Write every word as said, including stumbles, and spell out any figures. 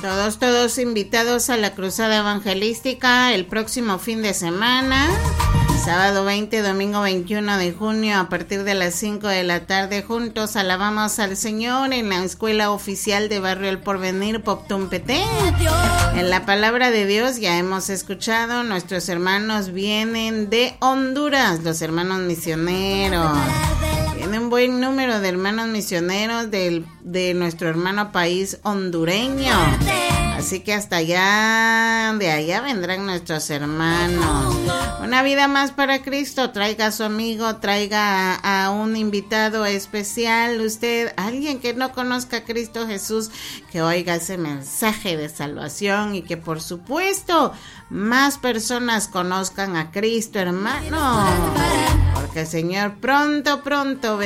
Todos, todos invitados a la Cruzada Evangelística el próximo fin de semana. Sábado veinte, domingo veintiuno de junio, a partir de las cinco de la tarde, juntos alabamos al Señor en la Escuela Oficial de Barrio El Porvenir, Poptumpeté. En la palabra de Dios ya hemos escuchado, nuestros hermanos vienen de Honduras, los hermanos misioneros. Viene un buen número de hermanos misioneros del, de nuestro hermano país hondureño. Así que hasta allá, de allá vendrán nuestros hermanos. Una vida más para Cristo. Traiga a su amigo, traiga a, a un invitado especial. Usted, alguien que no conozca a Cristo Jesús, que oiga ese mensaje de salvación y que por supuesto más personas conozcan a Cristo, hermano. Porque el Señor pronto, pronto